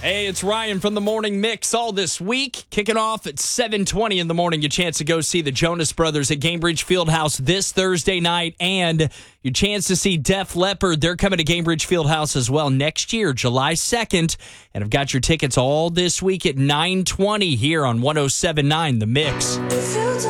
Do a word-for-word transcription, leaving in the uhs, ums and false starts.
Hey, it's Ryan from the Morning Mix. All this week, kicking off at seven twenty in the morning. Your chance to go see the Jonas Brothers at Gainbridge Fieldhouse this Thursday night, and your chance to see Def Leppard. They're coming to Gainbridge Fieldhouse as well next year, July second. And I've got your tickets all this week at nine twenty here on one oh seven point nine The Mix.